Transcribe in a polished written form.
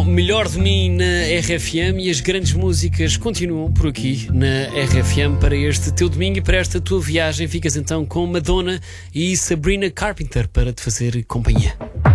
com Melhor de Mim na RFM e as grandes músicas continuam por aqui na RFM para este teu domingo e para esta tua viagem. Ficas então com Madonna e Sabrina Carpenter para te fazer companhia.